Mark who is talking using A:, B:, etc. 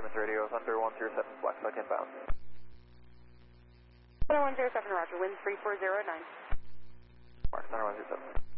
A: Siemens Radio, Thunder 107, Black Duck inbound.
B: Thunder 107, roger, wind 3409.
A: Mark, Thunder 107.